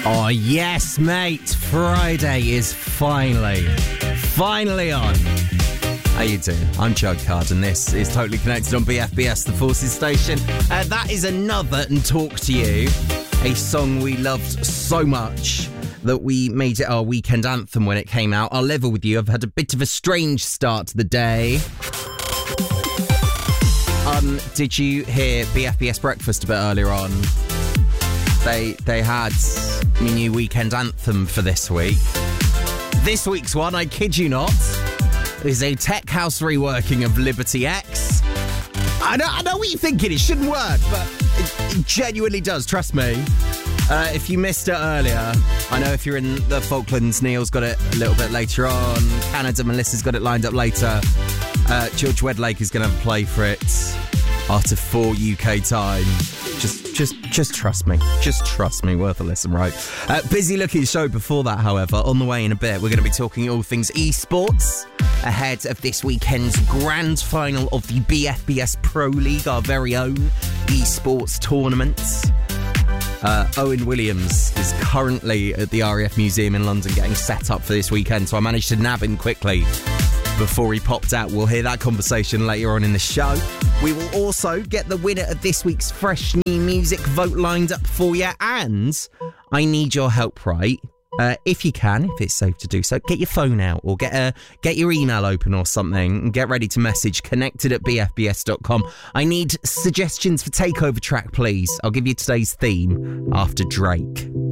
Oh, yes, mate. Friday is finally on. How you doing? I'm Chug Card, and this is Totally Connected on BFBS, the Forces station. That is another And Talk to You, a song we loved so much that we made it our weekend anthem when it came out. I'll level with you, I've had a bit of a strange start to the day. Did you hear BFBS Breakfast a bit earlier on? They had my new weekend anthem for this week. This week's one, I kid you not, is a tech house reworking of Liberty X. I know what you're thinking, it shouldn't work, but it genuinely does, trust me. If you missed it earlier, I know if you're in the Falklands, Neil's got it a little bit later on. Canada, Melissa's got it lined up later. George Wedlake is going to play for it after 4 UK time. Just trust me. Just trust me. Worth a listen, right? Busy looking show before that, however. On the way in a bit, we're going to be talking all things esports ahead of this weekend's grand final of the BFBS Pro League, our very own esports tournament. Owen Williams is currently at the RAF Museum in London getting set up for this weekend, so I managed to nab him quickly before he popped out. We'll hear that conversation later on in the show. We will also get the winner of this week's Fresh New Music vote lined up for you, and I need your help, right? If you can, if it's safe to do so, get your phone out or get your email open or something and get ready to message connected@bfbs.com. I need suggestions for takeover track, please. I'll give you today's theme after Drake.